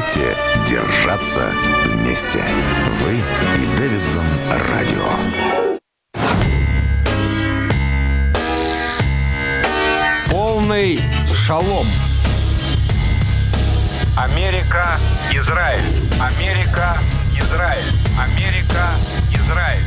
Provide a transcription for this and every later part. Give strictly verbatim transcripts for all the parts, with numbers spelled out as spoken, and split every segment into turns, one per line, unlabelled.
Давайте держаться вместе. Вы и Дэвидсон Радио.
Полный шалом.
Америка, Израиль. Америка, Израиль. Америка, Израиль.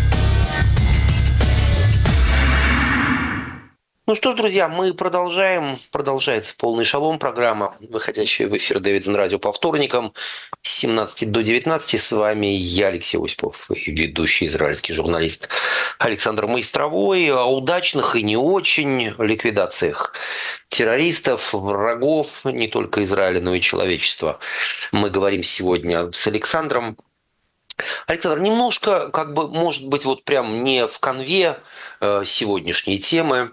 Ну что ж, друзья, мы продолжаем. Продолжается «Полный шалом», программа, выходящая в эфир Дэвидсон Радио по вторникам с семнадцати до девятнадцати. С вами я, Алексей Осипов, и ведущий израильский журналист Александр Майстровой. О удачных и не очень ликвидациях террористов, врагов не только Израиля, но и человечества мы говорим сегодня с Александром. Александр, немножко, как бы, может быть, вот прям не в канве сегодняшней темы,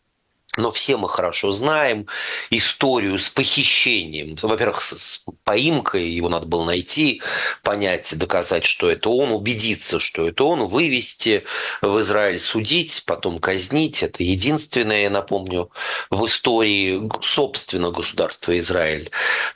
но все мы хорошо знаем историю с похищением. Во-первых, с поимкой, его надо было найти, понять, доказать, что это он, убедиться, что это он, вывести в Израиль, судить, потом казнить. Это единственное, я напомню, в истории, собственно, государства Израиль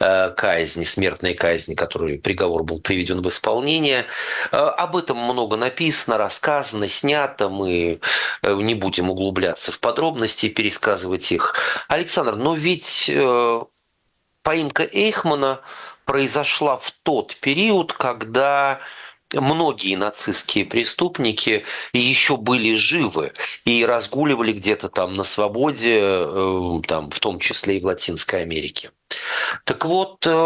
казнь, смертная казнь, которой приговор был приведен в исполнение. Об этом много написано, рассказано, снято. Мы не будем углубляться в подробности, пересказывать их. Александр, но ведь э, поимка Эйхмана произошла в тот период, когда многие нацистские преступники еще были живы и разгуливали где-то там на свободе, э, там, в том числе и в Латинской Америке. Так вот, э,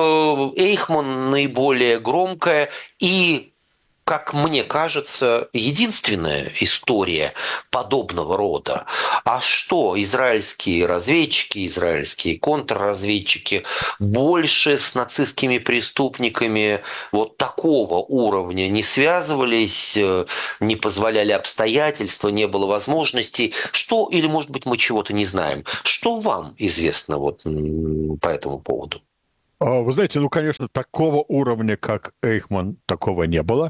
Эйхман наиболее громкая и, как мне кажется, единственная история подобного рода. А что, израильские разведчики, израильские контрразведчики больше с нацистскими преступниками вот такого уровня не связывались, не позволяли обстоятельства, не было возможностей? Что, или, может быть, мы чего-то не знаем? Что вам известно вот по этому поводу?
Вы знаете, ну, конечно, такого уровня, как Эйхман, такого не было.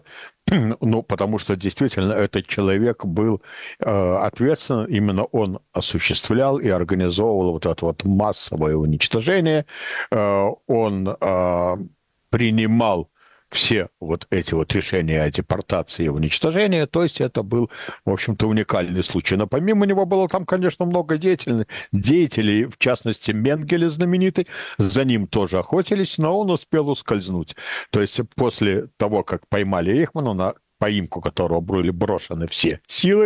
Ну, потому что действительно этот человек был э, ответственен, именно он осуществлял и организовывал вот это вот массовое уничтожение. Э, он э, принимал все вот эти вот решения о депортации и уничтожении, то есть это был, в общем-то, уникальный случай. Но помимо него было там, конечно, много деятелей, деятелей, в частности, Менгеле знаменитый, за ним тоже охотились, но он успел ускользнуть. То есть после того, как поймали Эйхмана, на поимку которого были брошены все силы,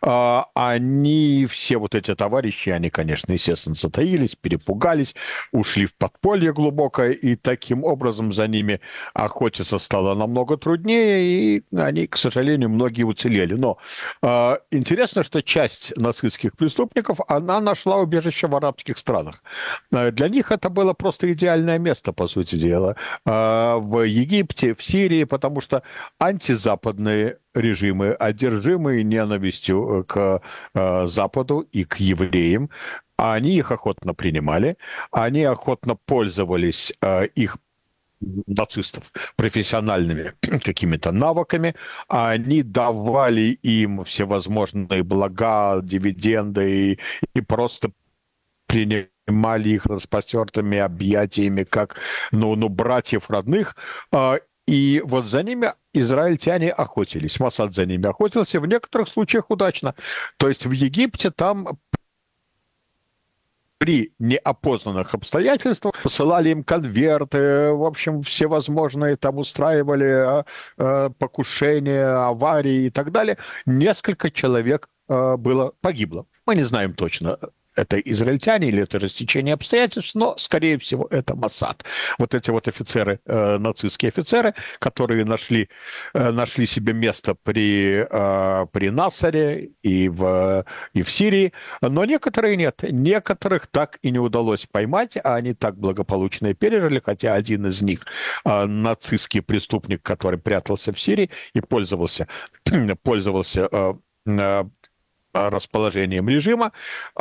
они, все вот эти товарищи, они, конечно, естественно, затаились, перепугались, ушли в подполье глубокое, и таким образом за ними охотиться стало намного труднее, и они, к сожалению, многие уцелели. Но интересно, что часть нацистских преступников, она нашла убежище в арабских странах. Для них это было просто идеальное место, по сути дела. В Египте, в Сирии, потому что антизападные режимы, одержимые ненавистью к э, Западу и к евреям, они их охотно принимали, они охотно пользовались э, их нацистов профессиональными какими-то навыками, они давали им всевозможные блага, дивиденды и, и просто принимали их распростертыми объятиями, как ну, ну, братьев родных. И вот за ними израильтяне охотились. Моссад за ними охотился, в некоторых случаях удачно. То есть в Египте там при неопознанных обстоятельствах посылали им конверты, в общем, всевозможные там устраивали э, покушения, аварии и так далее. Несколько человек э, было погибло. Мы не знаем точно, это израильтяне или это растечение обстоятельств, но, скорее всего, это Моссад. Вот эти вот офицеры, э, нацистские офицеры, которые нашли, э, нашли себе место при, э, при Насаре и в, и в Сирии, но некоторые нет. Некоторых так и не удалось поймать, а они так благополучно и пережили, хотя один из них, э, нацистский преступник, который прятался в Сирии и пользовался, пользовался э, э, расположением режима,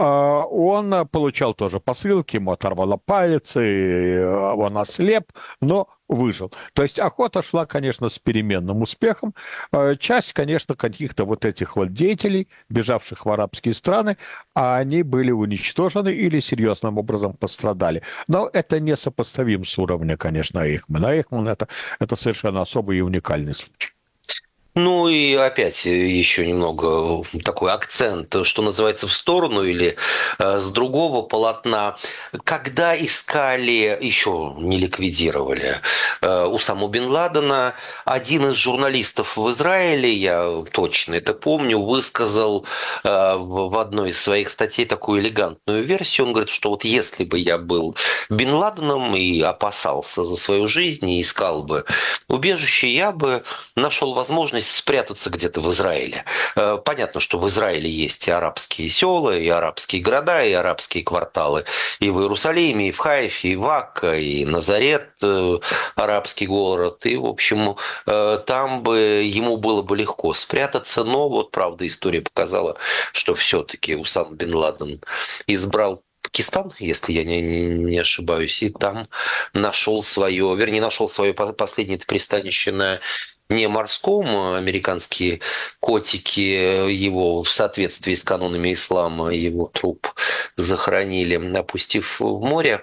он получал тоже посылки, ему оторвало палец, и он ослеп, но выжил. То есть охота шла, конечно, с переменным успехом. Часть, конечно, каких-то вот этих вот деятелей, бежавших в арабские страны, они были уничтожены или серьезным образом пострадали. Но это не сопоставим с уровнем, конечно, Эйхмана. Эйхман это, это совершенно особый и уникальный случай.
Ну и опять еще немного такой акцент, что называется, в сторону или э, с другого полотна. Когда искали, еще не ликвидировали э, Усаму бен Ладена, один из журналистов в Израиле, я точно это помню, высказал э, в, в одной из своих статей такую элегантную версию. Он говорит, что вот если бы я был бен Ладеном и опасался за свою жизнь и искал бы убежище, я бы нашел возможность спрятаться где-то в Израиле. Понятно, что в Израиле есть и арабские села, и арабские города, и арабские кварталы. И в Иерусалиме, и в Хайфе, и в Акка, и Назарет, арабский город. И, в общем, там бы ему было бы легко спрятаться. Но вот, правда, история показала, что все-таки Усама бен Ладен избрал Пакистан, если я не, не ошибаюсь, и там нашел свое, вернее, нашел свое последнее пристанище на не морском, американские котики его в соответствии с канонами ислама, его труп захоронили, опустив в море,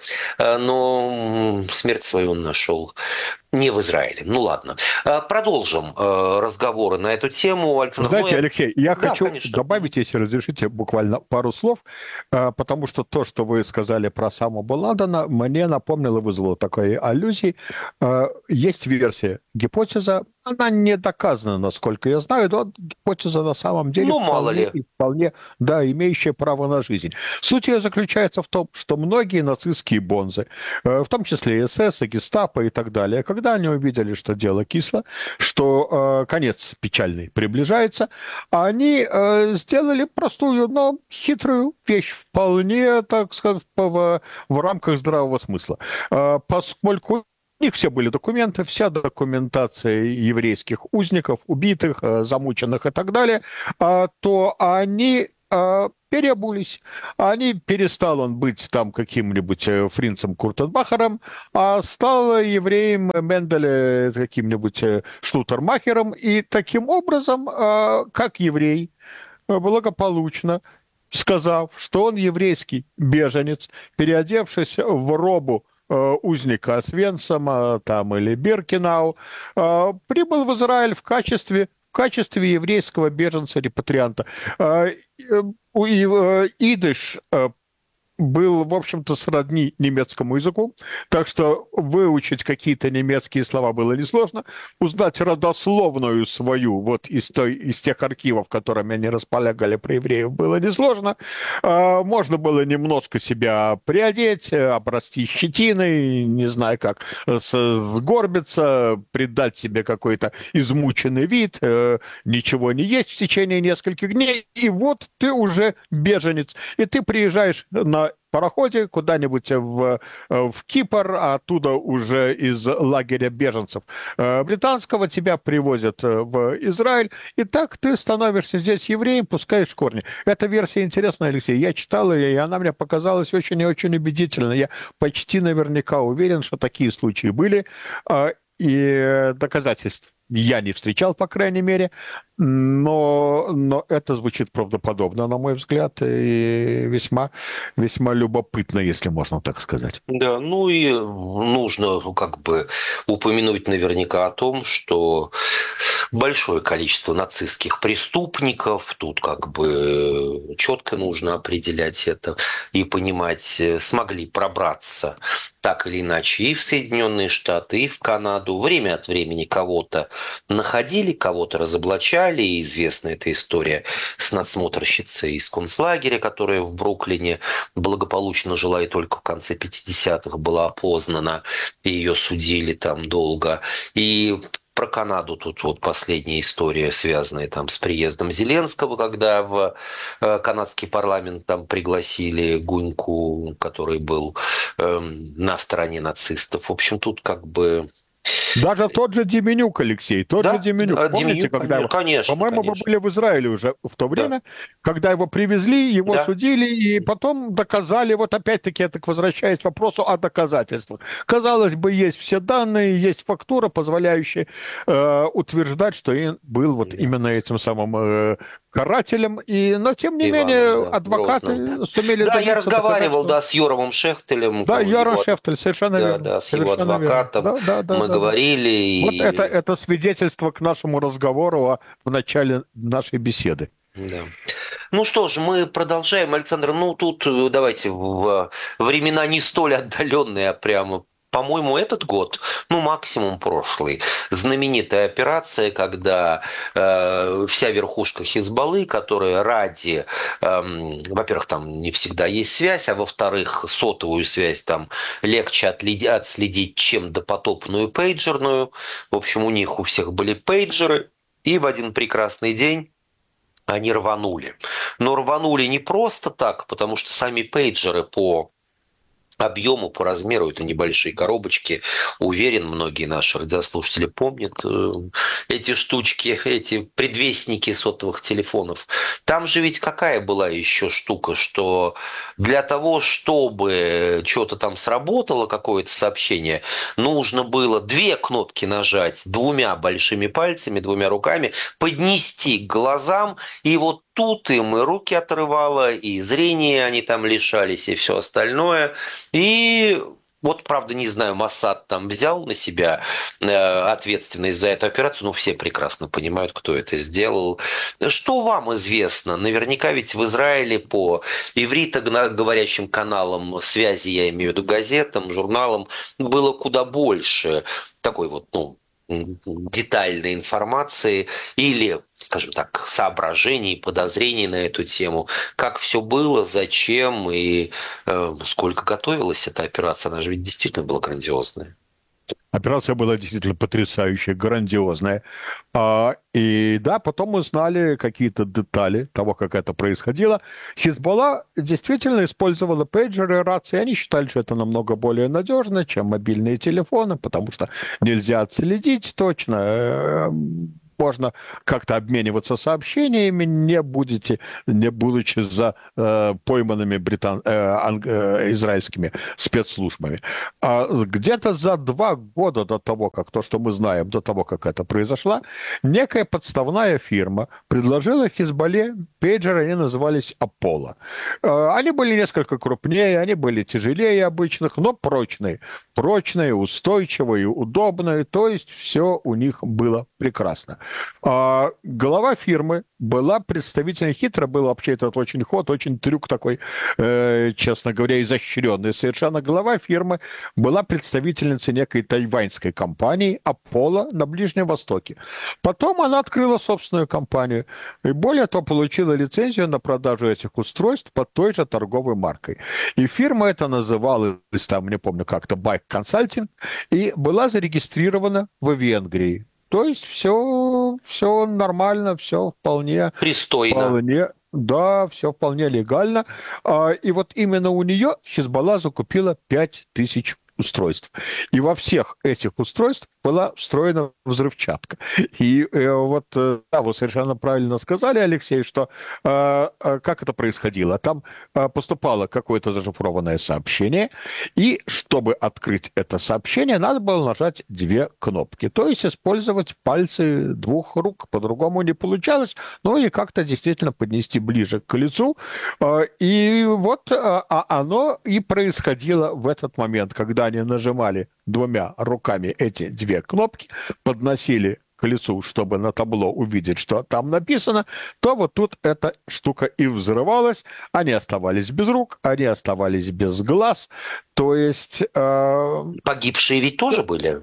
но смерть свою он нашел не в Израиле. Ну ладно. Продолжим разговоры на эту тему. Александр,
Знаете,
ну,
Алексей, я
да,
хочу
конечно.
добавить, если разрешите, буквально пару слов, потому что то, что вы сказали про Усаму бен Ладена, мне напомнило, вызвало такой аллюзии. Есть версия, гипотеза, она не доказана, насколько я знаю, но гипотеза на самом деле
Ну, мало
вполне,
ли.
вполне, да, имеющая право на жизнь. Суть ее заключается в том, что многие нацистские бонзы, в том числе и СС, и гестапо и так далее, когда они увидели, что дело кисло, что э, конец печальный приближается, они э, сделали простую, но хитрую вещь, вполне, так сказать, в, в рамках здравого смысла. Э, поскольку у них все были документы, вся документация еврейских узников, убитых, э, замученных и так далее, э, то они э, переобулись. Они, перестал он быть там каким-нибудь э, Фринцем Куртенбахером, а стал евреем Менделе каким-нибудь э, Штутермахером, и таким образом, э, как еврей, э, благополучно, сказав, что он еврейский беженец, переодевшись в робу узника Освенцима там, или Биркенау, прибыл в Израиль в качестве, в качестве еврейского беженца-репатрианта. Идыш был, в общем-то, сродни немецкому языку, так что выучить какие-то немецкие слова было несложно, узнать родословную свою вот из, той, из тех архивов, которыми они располагали про евреев, было несложно. Можно было немножко себя приодеть, обрасти щетиной, не знаю как, сгорбиться, придать себе какой-то измученный вид, ничего не есть в течение нескольких дней, и вот ты уже беженец, и ты приезжаешь на пароходе куда-нибудь в, в Кипр, а оттуда уже из лагеря беженцев британского тебя привозят в Израиль, и так ты становишься здесь евреем, пускаешь корни. Эта версия интересная, Алексей. Я читал ее, и она мне показалась очень и очень убедительной. Я почти наверняка уверен, что такие случаи были, и доказательств я не встречал, по крайней мере, но, но это звучит правдоподобно, на мой взгляд, и весьма, весьма любопытно, если можно так сказать.
Да, ну и нужно ну, как бы упомянуть наверняка о том, что большое количество нацистских преступников, тут как бы четко нужно определять это и понимать, смогли пробраться так или иначе и в Соединенные Штаты, и в Канаду. Время от времени кого-то находили, кого-то разоблачали. И известна эта история с надсмотрщицей из концлагеря, которая в Бруклине благополучно жила и только в конце пятидесятых была опознана, и ее судили там долго. И про Канаду тут вот последняя история, связанная там с приездом Зеленского, когда в канадский парламент там пригласили Гуньку, который был э, на стороне нацистов. В общем, тут как бы
Даже тот же Деменюк, Алексей, тот же
Да,
Деменюк.
да,
Помните,
Демьян,
когда его...
конечно,
По-моему, мы
конечно.
были в Израиле уже в то
Да,
время, когда его привезли, его
да.
судили, и потом доказали, вот опять-таки, я так возвращаюсь к вопросу о доказательствах. Казалось бы, есть все данные, есть фактура, позволяющая э, утверждать, что он был вот
Да.
именно этим самым э, карателем, и, но тем не
Иваном,
менее
да, Грозным.
адвокаты сумели
Да, я
добиться доказать,
разговаривал,
что...
да, с Йоровым Шехтелем,
Да, Ярон
его,
Шефтель, совершенно
да,
верно,
да, с его
совершенно верно.
адвокатом.
Да, да, да,
Мы
да, да.
говорили,
Вот это,
и
это свидетельство к нашему разговору о- в начале нашей беседы.
да. Ну что ж, мы продолжаем, Александр. Ну тут э, давайте в времена не столь отдаленные, а прямо, по-моему, этот год, ну максимум прошлый, знаменитая операция, когда э, вся верхушка Хизбаллы, которая ради, эм, во-первых, там не всегда есть связь, а во-вторых, сотовую связь там легче отследи- отследить, чем допотопную пейджерную. В общем, у них у всех были пейджеры, и в один прекрасный день они рванули. Но рванули не просто так, потому что сами пейджеры по объему, по размеру, это небольшие коробочки. Уверен, многие наши радиослушатели помнят э, эти штучки, эти предвестники сотовых телефонов. Там же ведь какая была еще штука, что для того, чтобы что-то там сработало, какое-то сообщение, нужно было две кнопки нажать двумя большими пальцами, двумя руками, поднести к глазам, и вот тут им и руки отрывало, и зрение они там лишались, и все остальное. И вот, правда, не знаю, Моссад там взял на себя э, ответственность за эту операцию, ну, все прекрасно понимают, кто это сделал. Что вам известно? Наверняка ведь в Израиле по ивритоговорящим каналам связи, я имею в виду газетам, журналам, было куда больше такой вот, ну, детальной информации или, скажем так, соображений, подозрений на эту тему. Как все было, зачем и э, сколько готовилась эта операция. Она же ведь действительно была грандиозная.
Операция была действительно потрясающая, грандиозная. А, и да, потом мы знали какие-то детали того, как это происходило. Хизбалла действительно использовала пейджеры и рации. Они считали, что это намного более надежно, чем мобильные телефоны, потому что нельзя отследить точно. э, Можно как-то обмениваться сообщениями, не будете, не будучи за э, пойманными британ, э, анг- э, израильскими спецслужбами. А где-то за два года до того, как то, что мы знаем, до того, как это произошло, некая подставная фирма предложила Хизбалле пейджеры, они назывались Аполло. Э, Они были несколько крупнее, они были тяжелее обычных, но прочные. Прочные, устойчивые, удобные, то есть все у них было прекрасно. А, Глава фирмы была представителем, хитро был вообще этот очень ход, очень трюк такой, э, честно говоря, изощренный совершенно. Глава фирмы была представительницей некой тайваньской компании Apollo на Ближнем Востоке. Потом она открыла собственную компанию и, более того, получила лицензию на продажу этих устройств под той же торговой маркой. И фирма эта называлась, там, не помню как-то, Bike Consulting, и была зарегистрирована в Венгрии. То есть все, все нормально, все вполне,
Пристойно.
вполне, да, все вполне легально. А, И вот именно у нее Хизбалла закупила пять тысяч устройств. И во всех этих устройств была встроена взрывчатка. И э, вот, э, да, вы совершенно правильно сказали, Алексей, что э, э, как это происходило? Там э, поступало какое-то зашифрованное сообщение, и чтобы открыть это сообщение, надо было нажать две кнопки. То есть использовать пальцы двух рук, по-другому не получалось, ну и как-то действительно поднести ближе к лицу. Э, И вот э, а оно и происходило в этот момент, когда они нажимали двумя руками эти две кнопки, подносили к лицу, чтобы на табло увидеть, что там написано, то вот тут эта штука и взрывалась. Они оставались без рук, они оставались без глаз. То есть... э,
Погибшие ведь тоже были.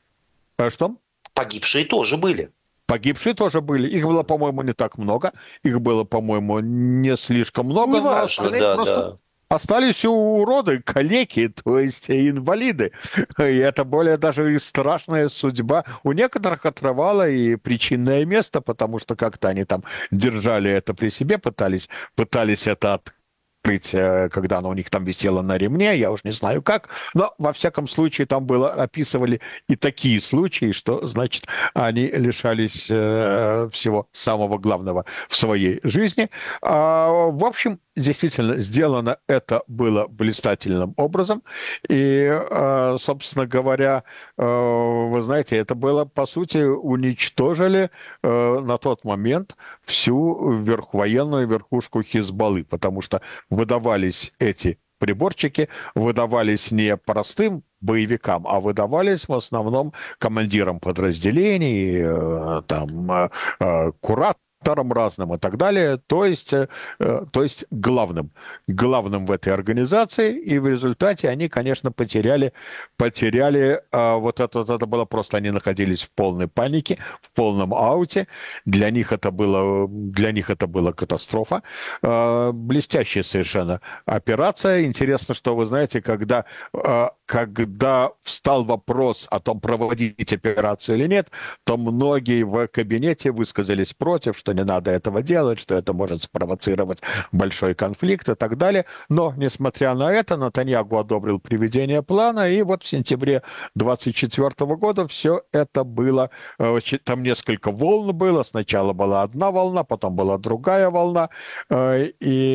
э, что?
Погибшие тоже были.
Погибшие тоже были. Их было, по-моему, не так много. Их было, по-моему, не слишком много. Но
Неважно,
остальные
да,
просто
да.
остались уроды, калеки, то есть инвалиды. И это более даже и страшная судьба. У некоторых отрывало и причинное место, потому что как-то они там держали это при себе, пытались, пытались это от когда она у них там висела на ремне, я уж не знаю как, но во всяком случае там было, описывали и такие случаи, что, значит, они лишались э, всего самого главного в своей жизни. А, в общем, действительно, сделано это было блистательным образом, и, э, собственно говоря, э, вы знаете, это было, по сути, уничтожили э, на тот момент всю верх, военную верхушку Хизбаллы, потому что выдавались эти приборчики, выдавались не простым боевикам, а выдавались в основном командирам подразделений, э, там, э, э, кураторам разным и так далее, то есть, э, то есть главным, главным в этой организации, и в результате они, конечно, потеряли, потеряли э, вот это, это было просто, они находились в полной панике, в полном ауте, для них это было, для них это была катастрофа, э, блестящая совершенно операция. Интересно, что вы знаете, когда, э, когда встал вопрос о том, проводить операцию или нет, то многие в кабинете высказались против, что не надо этого делать, что это может спровоцировать большой конфликт и так далее. Но, несмотря на это, Нетаньяху одобрил приведение плана, и вот в сентябре двадцать четвёртого года все это было, там несколько волн было, сначала была одна волна, потом была другая волна, и,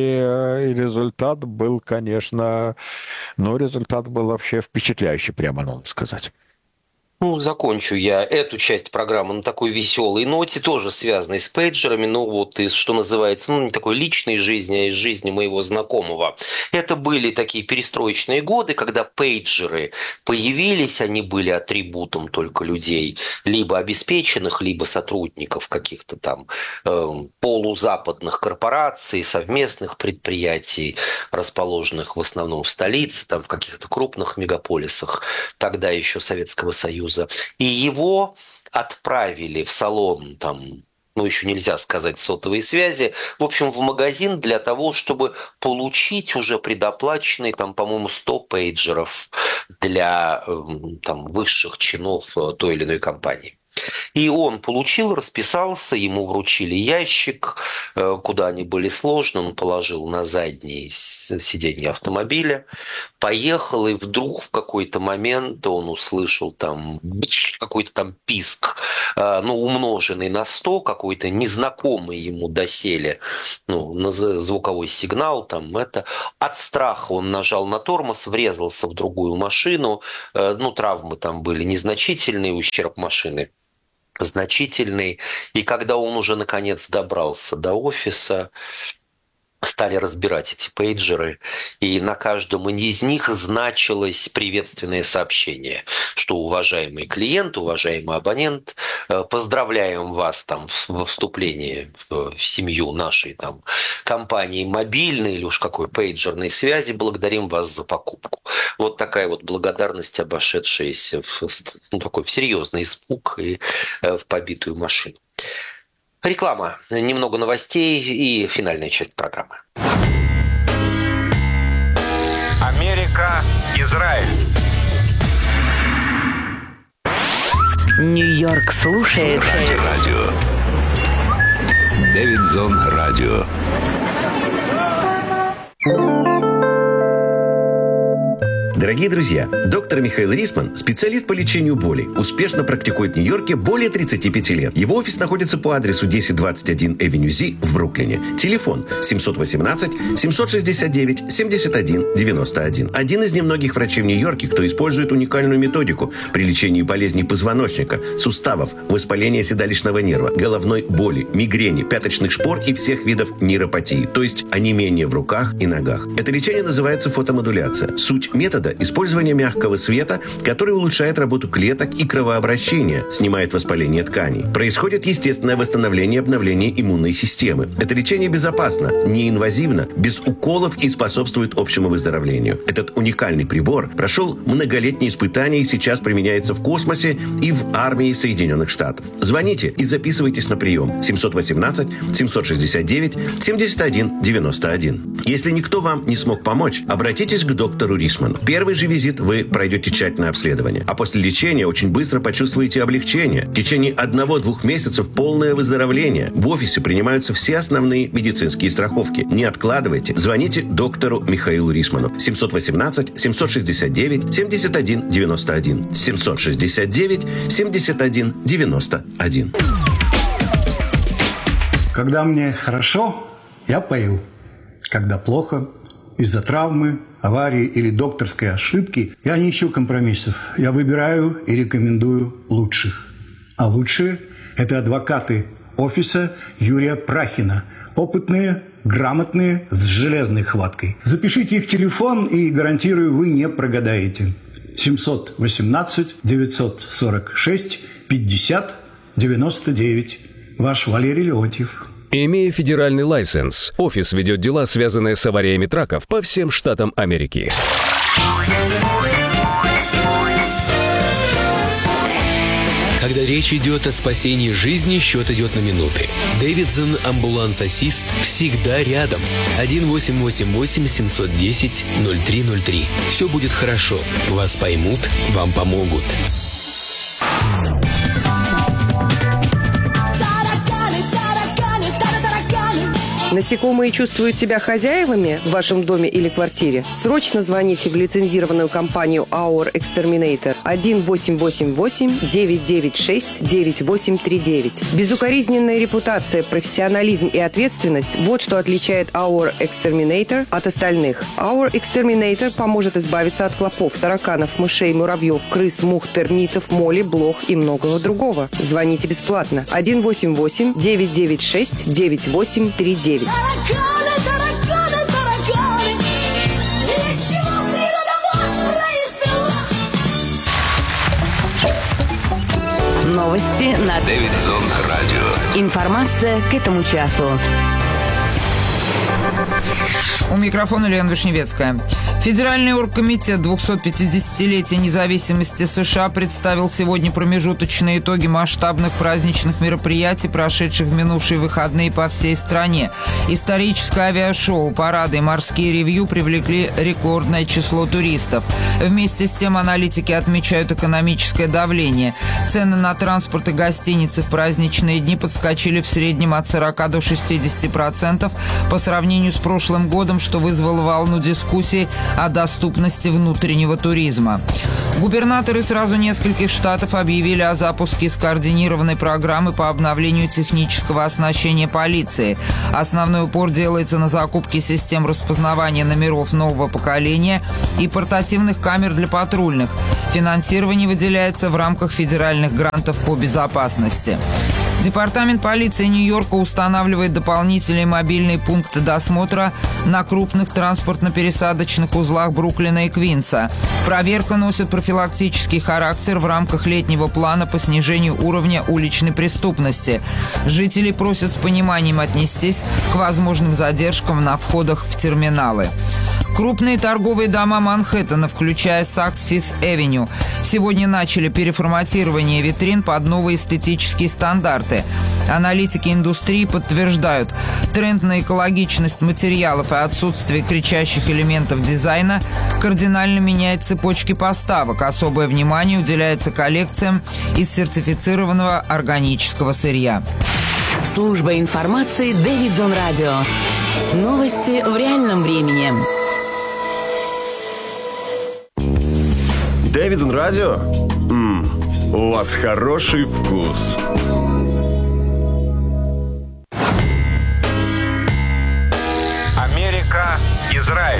и результат был, конечно, ну, результат был вообще впечатляющий, прямо надо сказать.
Ну, закончу я эту часть программы на такой веселой ноте, тоже связанной с пейджерами, но вот из, что называется, ну, не такой личной жизни, а из жизни моего знакомого. Это были такие перестроечные годы, когда пейджеры появились, они были атрибутом только людей, либо обеспеченных, либо сотрудников каких-то там э, полузападных корпораций, совместных предприятий, расположенных в основном в столице, там в каких-то крупных мегаполисах, тогда еще Советского Союза. И его отправили в салон, там, ну, еще нельзя сказать сотовой связи, в общем, в магазин для того, чтобы получить уже предоплаченные, там, по-моему, сто пейджеров для там, высших чинов той или иной компании. И он получил, расписался, ему вручили ящик, куда они были сложены, он положил на заднее сиденье автомобиля, поехал, и вдруг в какой-то момент он услышал там какой-то там писк, ну, умноженный на сто, какой-то незнакомый ему доселе, ну, звуковой сигнал, там это. От страха он нажал на тормоз, врезался в другую машину, ну, травмы там были незначительные, ущерб машины значительный. И когда он уже наконец добрался до офиса, стали разбирать эти пейджеры, и на каждом из них значилось приветственное сообщение, что уважаемый клиент, уважаемый абонент, поздравляем вас там во вступлении в семью нашей там компании мобильной или уж какой пейджерной связи, благодарим вас за покупку. Вот такая вот благодарность, обошедшаяся в, ну, такой в серьезный испуг и в побитую машину. Реклама, немного новостей и финальная часть программы.
Америка, Израиль.
Нью-Йорк слушает.
Радио. Дэвидсон Радио.
Дорогие друзья, доктор Михаил Рисман – специалист по лечению боли. Успешно практикует в Нью-Йорке более тридцати пяти лет. Его офис находится по адресу десять двадцать один Эвеню Зи в Бруклине. Телефон семь один восемь семь шесть девять семь один девять один. Один из немногих врачей в Нью-Йорке, кто использует уникальную методику при лечении болезней позвоночника, суставов, воспаления седалищного нерва, головной боли, мигрени, пяточных шпор и всех видов нейропатии, то есть онемения в руках и ногах. Это лечение называется фотомодуляция. Суть метода – использование мягкого света, который улучшает работу клеток и кровообращение, снимает воспаление тканей. Происходит естественное восстановление и обновление иммунной системы. Это лечение безопасно, неинвазивно, без уколов и способствует общему выздоровлению. Этот уникальный прибор прошел многолетние испытания и сейчас применяется в космосе и в армии Соединенных Штатов. Звоните и записывайтесь на прием семь один восемь семь шесть девять семь один девять один. Если никто вам не смог помочь, обратитесь к доктору Рисману. Первый первый же визит вы пройдете тщательное обследование, а после лечения очень быстро почувствуете облегчение. В течение одного-двух месяцев полное выздоровление. В офисе принимаются все основные медицинские страховки. Не откладывайте. Звоните доктору Михаилу Рисману. семьсот восемнадцать семьсот шестьдесят девять семьдесят один девяносто один. семьсот шестьдесят девять семьдесят один девяносто один.
Когда мне хорошо, я пою. Когда плохо, из-за травмы, аварии или докторской ошибки, я не ищу компромиссов. Я выбираю и рекомендую лучших. А лучшие – это адвокаты офиса Юрия Прахина. Опытные, грамотные, с железной хваткой. Запишите их телефон, и, гарантирую, вы не прогадаете. семьсот восемнадцать девятьсот сорок шесть пятьдесят девяносто девять. Ваш Валерий Леонтьев.
Имея федеральный лайсенс, офис ведет дела, связанные с авариями траков по всем штатам Америки.
Когда речь идет о спасении жизни, счет идет на минуты. Дэвидсон Амбуланс Ассист всегда рядом. один восемь восемь восемь семьсот десять ноль три ноль три. Все будет хорошо. Вас поймут, вам помогут.
Насекомые чувствуют себя хозяевами в вашем доме или квартире? Срочно звоните в лицензированную компанию Our Exterminator один восемь восемь восемь девять девять шесть девять восемь три девять. Безукоризненная репутация, профессионализм и ответственность – вот что отличает Our Exterminator от остальных. Our Exterminator поможет избавиться от клопов, тараканов, мышей, муравьев, крыс, мух, термитов, моли, блох и многого другого. Звоните бесплатно. один восемь восемь девять девять шесть девять восемь три девять.
Тараканы, тараканы, тараканы. Для чего природа вас произвела?
Новости на
Дэвидсон Радио.
Информация к этому часу.
У микрофона Лена Вишневецкая. Федеральный оргкомитет двухсот пятидесятилетия независимости США представил сегодня промежуточные итоги масштабных праздничных мероприятий, прошедших в минувшие выходные по всей стране. Историческое авиашоу, парады и морские ревью привлекли рекордное число туристов. Вместе с тем аналитики отмечают экономическое давление. Цены на транспорт и гостиницы в праздничные дни подскочили в среднем от сорока до шестидесяти процентов по сравнению с прошлым годом, что вызвало волну дискуссий о доступности внутреннего туризма. Губернаторы сразу нескольких штатов объявили о запуске скоординированной программы по обновлению технического оснащения полиции. Основной упор делается на закупке систем распознавания номеров нового поколения и портативных камер для патрульных. Финансирование выделяется в рамках федеральных грантов по безопасности. Департамент полиции Нью-Йорка устанавливает дополнительные мобильные пункты досмотра на крупных транспортно-пересадочных узлах Бруклина и Квинса. Проверка носит профилактический характер в рамках летнего плана по снижению уровня уличной преступности. Жители просят с пониманием отнестись к возможным задержкам на входах в терминалы. Крупные торговые дома Манхэттена, включая Saks Fifth Avenue, сегодня начали переформатирование витрин под новые эстетические стандарты. Аналитики индустрии подтверждают, тренд на экологичность материалов и отсутствие кричащих элементов дизайна кардинально меняет цепочки поставок. Особое внимание уделяется коллекциям из сертифицированного органического сырья.
Служба информации Дэвидсон Радио. Новости в реальном времени.
Дэвидсон Радио? Ммм, у вас хороший вкус.
Америка, Израиль.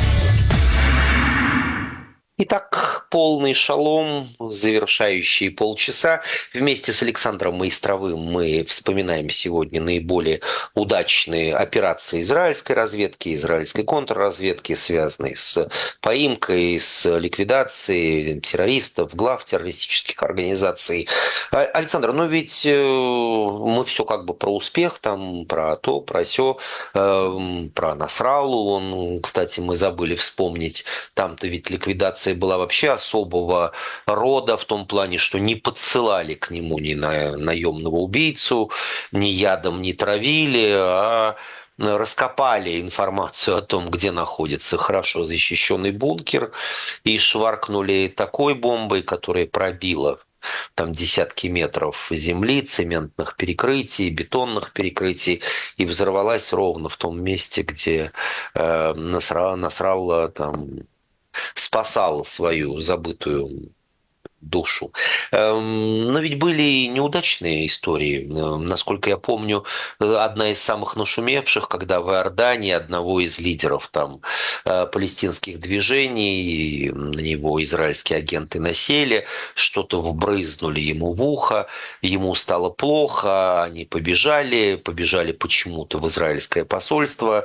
Итак, полный шалом, завершающие полчаса. Вместе с Александром Маистровым мы вспоминаем сегодня наиболее удачные операции израильской разведки, израильской контрразведки, связанные с поимкой, с ликвидацией террористов, глав террористических организаций. Александр, ну ведь мы все как бы про успех, там про то, про сё, про Насраллу, он, кстати, мы забыли вспомнить, там-то ведь ликвидация была вообще особого рода в том плане, что не подсылали к нему ни на наемного убийцу, ни ядом не травили, а раскопали информацию о том, где находится хорошо защищенный бункер, и шваркнули такой бомбой, которая пробила там десятки метров земли, цементных перекрытий, бетонных перекрытий, и взорвалась ровно в том месте, где э, Насра, Насралла там спасал свою забытую душу. Но ведь были и неудачные истории. Насколько я помню, одна из самых нашумевших, когда в Иордании одного из лидеров там палестинских движений, на него израильские агенты насели, что-то вбрызнули ему в ухо, ему стало плохо, они побежали, побежали почему-то в израильское посольство,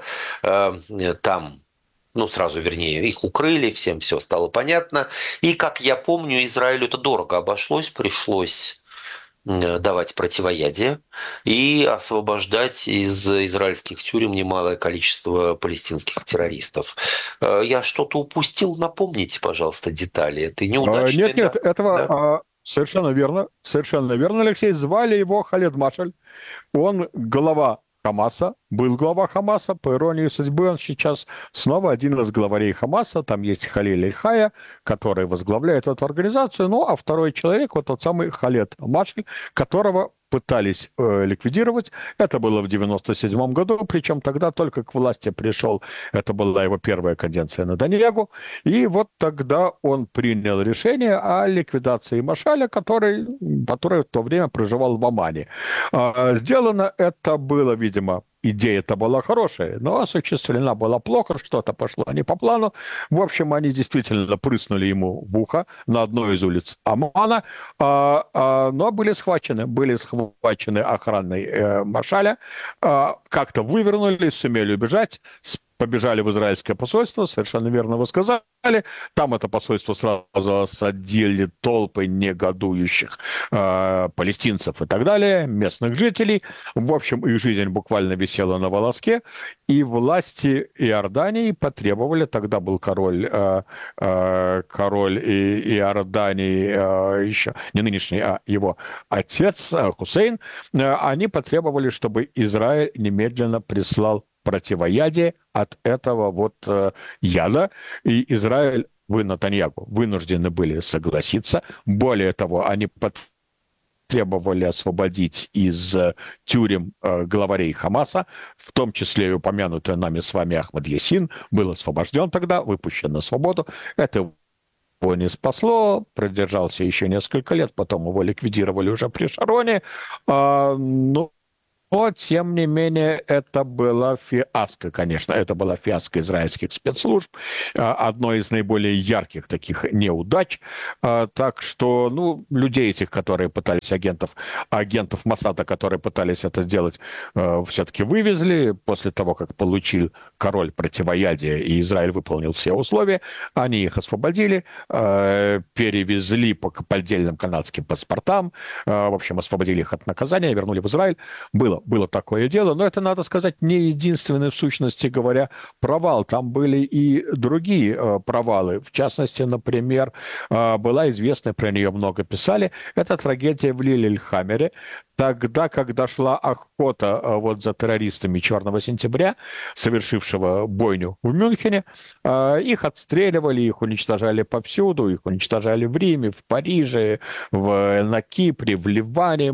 там ну, сразу, вернее, их укрыли, всем все стало понятно. И, как я помню, Израилю это дорого обошлось, пришлось давать противоядие и освобождать из израильских тюрем немалое количество палестинских террористов. Я что-то упустил? Напомните, пожалуйста, детали. Это неудачно.
Нет, нет,
да?
этого
Да?
совершенно верно. Совершенно верно, Алексей. Звали его Халед Машаль. Он глава Хамаса, был глава Хамаса, по иронии судьбы, он сейчас снова один из главарей Хамаса, там есть Халиль Эль-Хая, который возглавляет эту организацию, ну, а второй человек, вот тот самый Халед Машаль, которого пытались э, ликвидировать. Это было в девяносто седьмом году, причем тогда только к власти пришел, это была его первая каденция на Нетаньяху, и вот тогда он принял решение о ликвидации Машаля, который, который в то время проживал в Омане. Э, сделано это было, видимо, идея-то была хорошая, но осуществлена была плохо, что-то пошло не по плану. В общем, они действительно прыснули ему в ухо на одной из улиц Аммана, а, а, но были схвачены, были схвачены охраной э, Машаля, а, как-то вывернулись, сумели убежать, побежали в израильское посольство, совершенно верно вы сказали. Там это посольство сразу осадили толпы негодующих э, палестинцев и так далее, местных жителей. В общем, их жизнь буквально висела на волоске. И власти Иордании потребовали, тогда был король, э, э, король и, Иордании, э, еще не нынешний, а его отец э, Хусейн, э, они потребовали, чтобы Израиль немедленно прислал противоядие от этого вот э, яда. И Израиль, вы, Нетаньяху, вынуждены были согласиться. Более того, они потребовали освободить из э, тюрем э, главарей Хамаса, в том числе и упомянутый нами с вами Ахмад Ясин, был освобожден тогда, выпущен на свободу. Это его не спасло, продержался еще несколько лет, потом его ликвидировали уже при Шароне. А, ну, но, тем не менее, это была фиаско, конечно. Это была фиаско израильских спецслужб. Одно из наиболее ярких таких неудач. Так что, ну, людей этих, которые пытались, агентов, агентов Моссада, которые пытались это сделать, все-таки вывезли. После того, как получил король противоядие, и Израиль выполнил все условия, они их освободили, перевезли по поддельным канадским паспортам, в общем, освободили их от наказания, вернули в Израиль. Было Было такое дело, но это, надо сказать, не единственный, в сущности говоря, провал. Там были и другие э, провалы. В частности, например, э, была известная, про нее много писали, это трагедия в Лиль-эль-Хамере. Тогда, когда шла охота э, вот за террористами черного сентября, совершившего бойню в Мюнхене, э, их отстреливали, их уничтожали повсюду, их уничтожали в Риме, в Париже, в, на Кипре, в Ливане,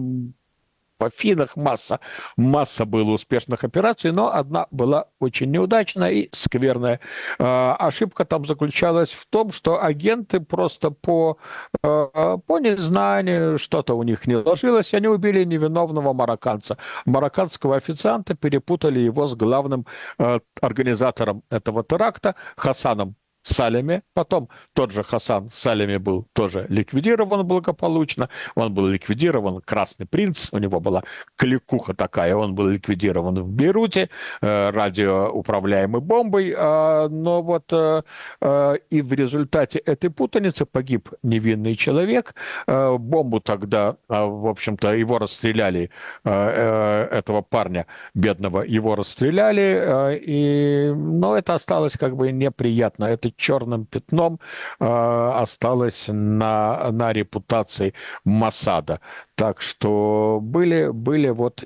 в Афинах масса, масса было успешных операций, но одна была очень неудачная и скверная. Э, ошибка там заключалась в том, что агенты просто по, э, по незнанию, что-то у них не ложилось, они убили невиновного марокканца. Марокканского официанта перепутали его с главным э, организатором этого теракта Хасаном Салеми. Потом тот же Хасан Салеми был тоже ликвидирован благополучно. Он был ликвидирован, Красный принц, у него была кликуха такая, он был ликвидирован в Бейруте э, радиоуправляемой бомбой. Э, но вот э, э, и в результате этой путаницы погиб невинный человек. Э, бомбу тогда, э, в общем-то, его расстреляли, э, э, этого парня бедного, его расстреляли. Э, и, но это осталось как бы неприятно. Это черным пятном э, осталось на, на репутации Моссада. Так что были, были вот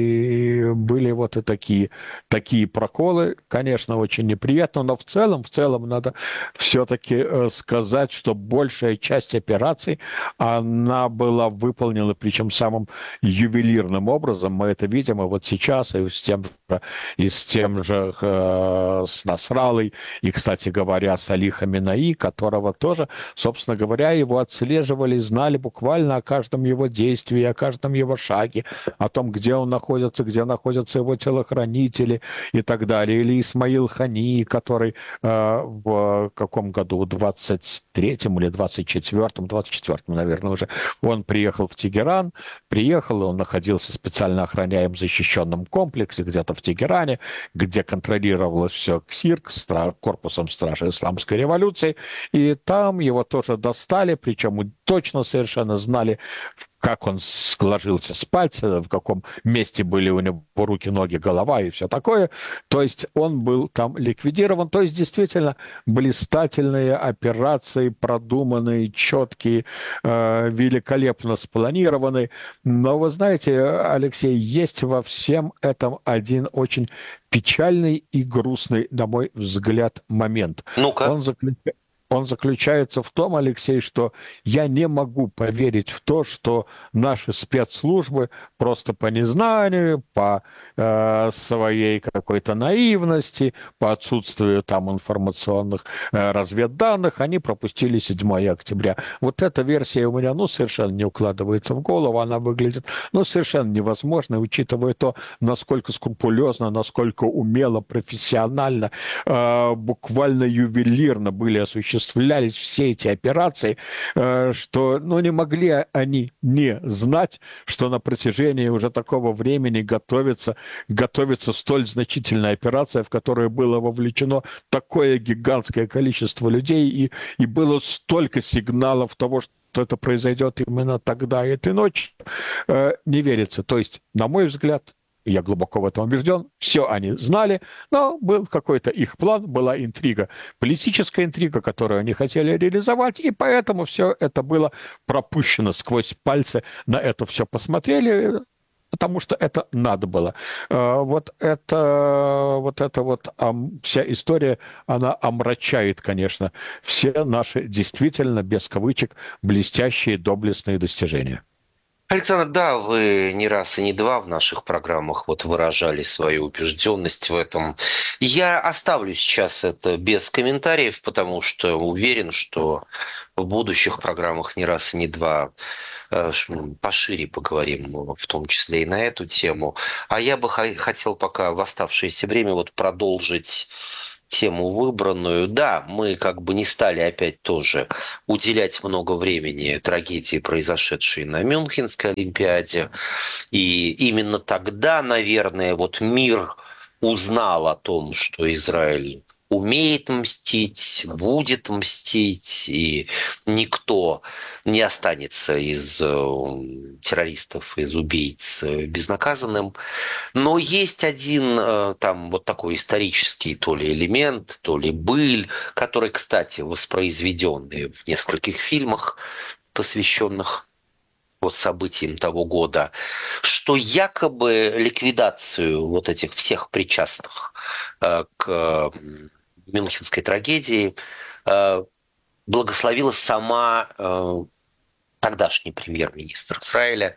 и были вот и такие, такие проколы, конечно, очень неприятно, но в целом, в целом надо все-таки сказать, что большая часть операций, она была выполнена, причем самым ювелирным образом. Мы это видим и вот сейчас, и с тем же, и с тем же э, с Насралой, и, кстати говоря, с Али Хаминаи, которого тоже, собственно говоря, его отслеживали, знали буквально о каждом его действии, о каждом его шаге, о том, где он находится, где находятся его телохранители и так далее. Или Исмаил Хани, который э, в каком году, в двадцать третьем или двадцать четвёртом, двадцать четвёртом, наверное, уже, он приехал в Тегеран, приехал, он находился в специально охраняемом защищенном комплексе где-то в Тегеране, где контролировалось все КСИРК, стра- корпусом Стражи Исламской революции, и там его тоже достали, причем точно совершенно знали, как он сложился спать, в каком месте были у него руки, ноги, голова и все такое. То есть он был там ликвидирован. То есть действительно блистательные операции, продуманные, четкие, э, великолепно спланированные. Но вы знаете, Алексей, есть во всем этом один очень печальный и грустный, на мой взгляд, момент.
Ну-ка.
Он заключается... Он заключается в том, Алексей, что я не могу поверить в то, что наши спецслужбы просто по незнанию, по э, своей какой-то наивности, по отсутствию там информационных э, разведданных, они пропустили седьмое октября. Вот эта версия у меня, ну, совершенно не укладывается в голову, она выглядит, ну, совершенно невозможно, учитывая то, насколько скрупулезно, насколько умело, профессионально, э, буквально ювелирно были осуществлены осуществлялись все эти операции, что, ну, не могли они не знать, что на протяжении уже такого времени готовится, готовится столь значительная операция, в которую было вовлечено такое гигантское количество людей, и, и было столько сигналов того, что что это произойдет именно тогда, этой ночью, не верится. То есть, на мой взгляд, я глубоко в этом убежден, все они знали, но был какой-то их план, была интрига, политическая интрига, которую они хотели реализовать, и поэтому все это было пропущено сквозь пальцы, на это все посмотрели, потому что это надо было. Вот это вот, это вот вся история, она омрачает, конечно, все наши действительно, без кавычек, блестящие, доблестные достижения.
Александр, да, вы не раз и не два в наших программах вот выражали свою убежденность в этом. Я оставлю сейчас это без комментариев, потому что уверен, что в будущих программах не раз и не два пошире поговорим, в том числе и на эту тему. А я бы хотел пока в оставшееся время вот продолжить тему выбранную. Да, мы как бы не стали опять тоже уделять много времени трагедии, произошедшей на Мюнхенской Олимпиаде. И именно тогда, наверное, вот мир узнал о том, что Израиль умеет мстить, будет мстить, и никто не останется из террористов, из убийц безнаказанным. Но есть один там вот такой исторический то ли элемент, то ли быль, который, кстати, воспроизведенный в нескольких фильмах, посвященных вот событиям того года, что якобы ликвидацию вот этих всех причастных к Мюнхенской трагедии благословила сама тогдашний премьер-министр Израиля.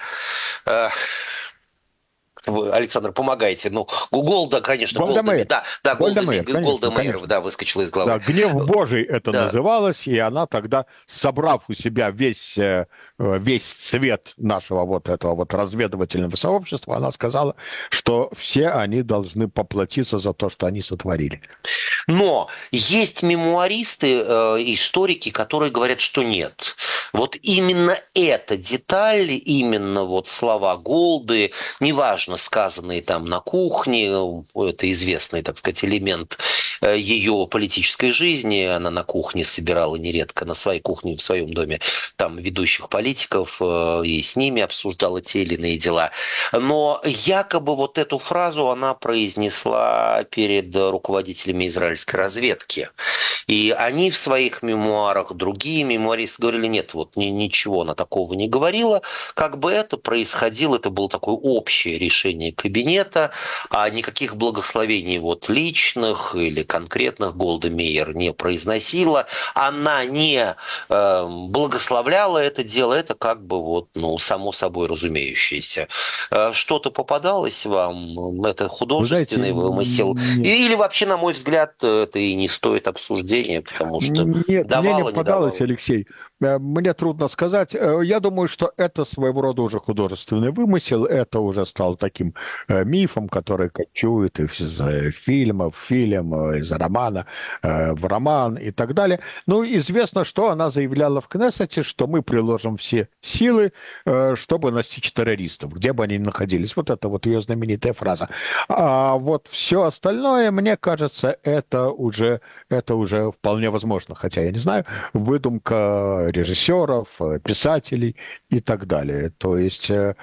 Вы, Александр, помогайте. Ну, Голда, конечно, Голда Меир. Да, да, Голда Меир, Голда Меир, да, выскочила из головы.
Да, гнев Божий это
да.
называлось, и она тогда, собрав у себя весь, весь цвет нашего вот этого вот разведывательного сообщества, она сказала, что все они должны поплатиться за то, что они сотворили.
Но есть мемуаристы, историки, которые говорят, что нет. Вот именно эта деталь, именно вот слова Голды, неважно, сказанные там на кухне, это известный, так сказать, элемент ее политической жизни. Она на кухне собирала нередко, на своей кухне, в своем доме, там ведущих политиков, и с ними обсуждала те или иные дела. Но якобы вот эту фразу она произнесла перед руководителями израильской разведки. И они в своих мемуарах, другие мемуаристы говорили, нет, вот ничего она такого не говорила. Как бы это происходило, это было такое общее решение кабинета, а никаких благословений вот личных или конкретных Голда Меир не произносила. Она не э, благословляла это дело, это как бы вот, ну, само собой разумеющееся. Э, что-то попадалось вам? Это художественный вымысел? Или вообще, на мой взгляд, это и не стоит обсуждения, потому что
Нет,
давала,
мне не попадалось,
не давала.
Алексей. Мне трудно сказать. Я думаю, что это своего рода уже художественный вымысел. Это уже стало таким мифом, который кочует из фильмов в фильм, из романа в роман и так далее. Ну, известно, что она заявляла в Кнессете, что мы приложим все силы, чтобы настичь террористов, где бы они ни находились. Вот это вот ее знаменитая фраза. А вот все остальное, мне кажется, это уже, это уже вполне возможно. Хотя, я не знаю, выдумка режиссеров, писателей и так далее. То есть... Э,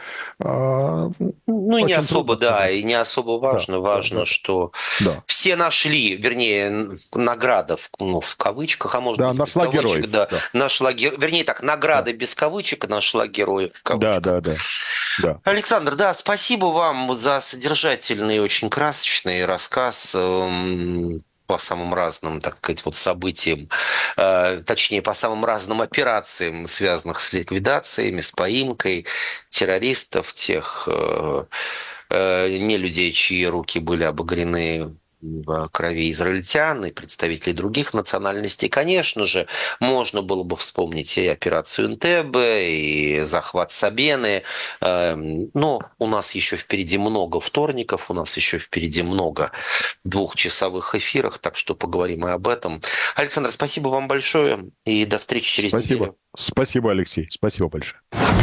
э,
ну, не особо, да, сказать. И не особо важно. Да, важно, да, что да. все нашли, вернее, награда, ну, в кавычках, а может
да,
быть, без кавычек. Героев, да. Да. Нашла, вернее, так, награда да. без кавычек нашла героев в кавычках.
Да, да, да. да.
Александр, да, спасибо вам за содержательный, очень красочный рассказ по самым разным, так сказать, вот событиям, э, точнее, по самым разным операциям, связанных с ликвидациями, с поимкой террористов, тех э, э, нелюдей, чьи руки были обогрены в крови израильтян и представителей других национальностей. Конечно же, можно было бы вспомнить и операцию Энтебе, и захват Сабены, но у нас еще впереди много вторников, у нас еще впереди много двухчасовых эфиров, так что поговорим и об этом. Александр, спасибо вам большое, и до встречи через
спасибо.
неделю.
Спасибо, Алексей, спасибо большое.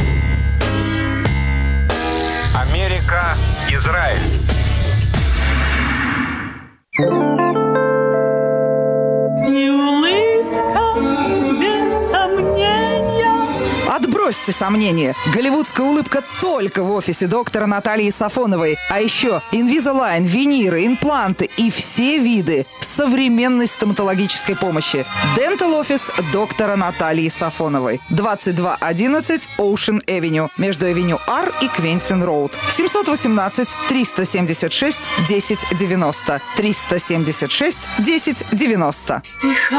Америка, Израиль.
И улыбка без сомнения.
Отбросьте сомнения. Голливудская улыбка только в офисе доктора Натальи Сафоновой. А еще Invisalign, виниры, импланты и все виды современной стоматологической помощи. Dental Office доктора Натальи Сафоновой. двадцать два одиннадцать Ocean Avenue. Между Авеню Ар и Квентин Роуд. семьсот восемнадцать триста семьдесят шесть десять девяносто. триста семьдесят шесть десять девяносто.